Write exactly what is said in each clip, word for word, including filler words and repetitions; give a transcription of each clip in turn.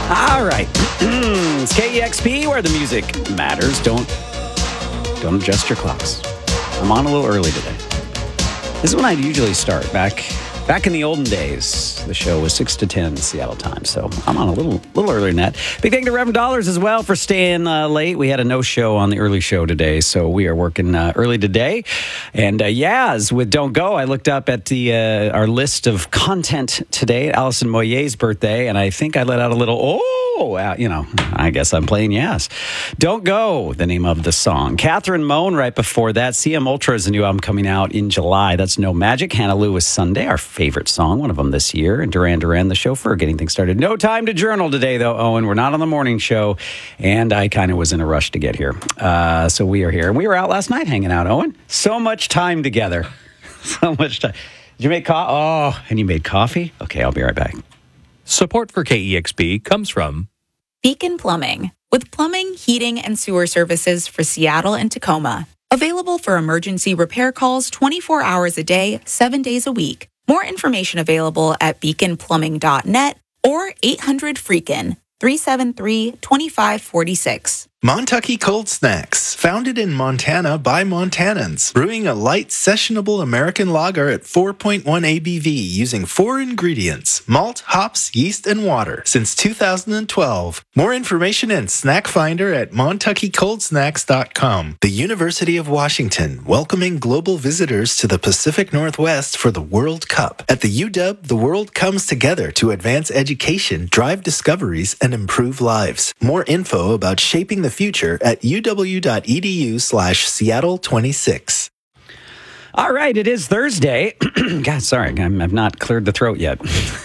All right. It's K E X P, where the music matters. Don't don't adjust your clocks. I'm on a little early today. This is when I usually start. Back back in the olden days, the show was six to ten Seattle time, so I'm on a little little earlier than that. Big thank you to Reverend Dollars as well for staying uh, late. We had a no-show on the early show today, so we are working uh, early today. And uh, Yaz with Don't Go, I looked up at the uh, our list of content today, Allison Moyer's birthday, and I think I let out a little, oh! Oh, uh, you know, I guess I'm playing yes. Don't Go, the name of the song. Catherine Moan right before that. C M Ultra is a new album coming out in July. That's No Magic. Hannah Lewis Sunday, our favorite song, one of them this year. And Duran Duran, the chauffeur, getting things started. No time to journal today, though, Owen. We're not on the morning show, and I kind of was in a rush to get here. Uh, so we are here. And we were out last night hanging out, Owen. So much time together. So much time. Did you make coffee? Oh, and you made coffee? Okay, I'll be right back. Support for K E X P comes from Beacon Plumbing, with plumbing, heating, and sewer services for Seattle and Tacoma. Available for emergency repair calls twenty-four hours a day, seven days a week. More information available at beacon plumbing dot net or eight hundred freakin, three seven three, two five four six. Montucky Cold Snacks, founded in Montana by Montanans, brewing a light, sessionable American lager at four point one A B V using four ingredients: malt, hops, yeast, and water since two thousand twelve. More information and snack finder at montucky cold snacks dot com. The University of Washington, welcoming global visitors to the Pacific Northwest for the World Cup. At the U W, the world comes together to advance education, drive discoveries, and improve lives. More info about shaping the future at uw.edu slash Seattle 26. All right, it is Thursday. God, sorry, I'm, I've not cleared the throat yet.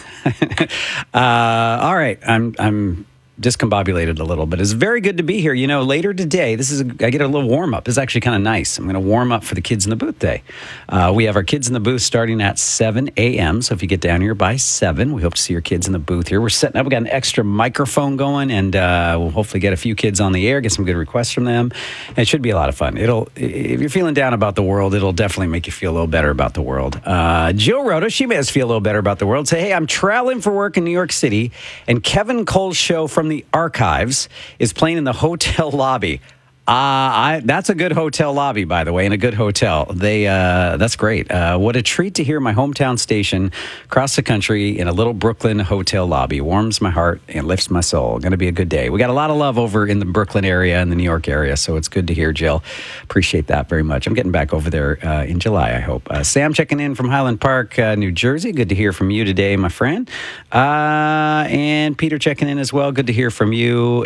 uh, all right, I'm I'm discombobulated a little, but it's very good to be here. You know, later today, this is a, I get a little warm up. It's actually kind of nice. I'm going to warm up for the Kids in the Booth Day. Uh, we have our Kids in the Booth starting at seven a.m. So if you get down here by seven, we hope to see your kids in the booth here. We're setting up. We got an extra microphone going, and uh, we'll hopefully get a few kids on the air, get some good requests from them. And it should be a lot of fun. It'll, if you're feeling down about the world, it'll definitely make you feel a little better about the world. Uh, Jill Rhoda, she made us feel a little better about the world. Say, hey, I'm traveling for work in New York City, and Kevin Cole's show from the Archives is playing in the hotel lobby. Uh, I, that's a good hotel lobby, by the way, and a good hotel. They uh, That's great. Uh, what a treat to hear my hometown station across the country in a little Brooklyn hotel lobby. Warms my heart and lifts my soul. Going to be a good day. We got a lot of love over in the Brooklyn area and the New York area, so it's good to hear, Jill. Appreciate that very much. I'm getting back over there uh, in July, I hope. Uh, Sam checking in from Highland Park, uh, New Jersey. Good to hear from you today, my friend. Uh, and Peter checking in as well. Good to hear from you.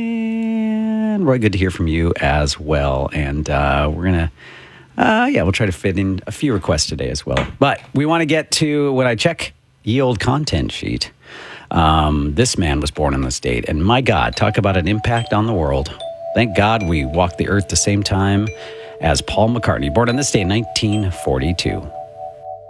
And Roy, good to hear from you as well. And uh, we're going to, uh, yeah, we'll try to fit in a few requests today as well. But we want to get to, when I check ye old content sheet, um, this man was born in this date. And my God, talk about an impact on the world. Thank God we walked the earth the same time as Paul McCartney, born on this day in nineteen forty-two.